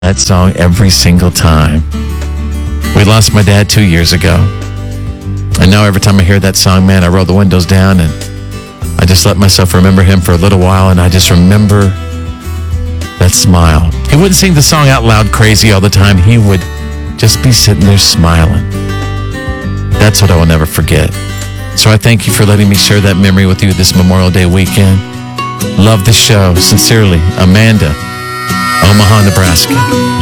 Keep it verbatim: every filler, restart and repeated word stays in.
that song every single time. We lost my dad two years ago. And now every time I hear that song, man, I roll the windows down and I just let myself remember him for a little while, and I just remember that smile. He wouldn't sing the song out loud crazy all the time. He would just be sitting there smiling. That's what I will never forget. So I thank you for letting me share that memory with you this Memorial Day weekend. Love the show. Sincerely, Amanda, Omaha, Nebraska.